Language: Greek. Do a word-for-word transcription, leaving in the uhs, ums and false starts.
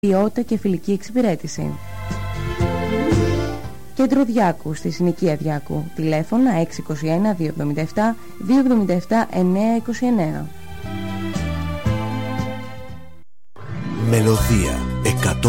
ποιότητα και φιλική εξυπηρέτηση. Κέντρο Διάκου στη συνοικία Διάκου. Τηλέφωνα έξι είκοσι ένα δύο εβδομήντα επτά δύο εβδομήντα επτά εννιά είκοσι εννιά. Μελωδία εκατό